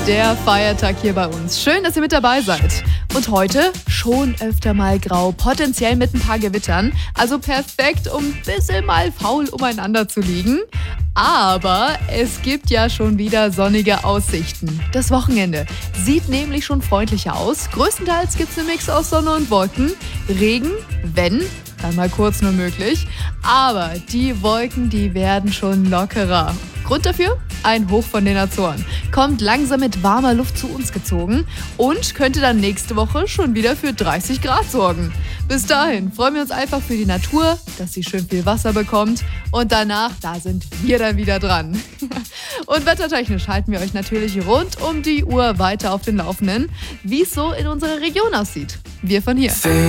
der Feiertag hier bei uns. Schön, dass ihr mit dabei seid. Und heute schon öfter mal grau, potenziell mit ein paar Gewittern. Also perfekt, um ein bisschen mal faul umeinander zu liegen. Aber es gibt ja schon wieder sonnige Aussichten. Das Wochenende sieht nämlich schon freundlicher aus. Größtenteils gibt es einen Mix aus Sonne und Wolken. Regen, wenn, dann mal kurz nur möglich. Aber die Wolken, die werden schon lockerer. Grund dafür? Ein Hoch von den Azoren. Kommt langsam mit warmer Luft zu uns gezogen und könnte dann nächste Woche schon wieder für 30 Grad sorgen. Bis dahin freuen wir uns einfach für die Natur, dass sie schön viel Wasser bekommt. Und danach, da sind wir dann wieder dran. Und wettertechnisch halten wir euch natürlich rund um die Uhr weiter auf den Laufenden, wie es so in unserer Region aussieht. Wir von hier.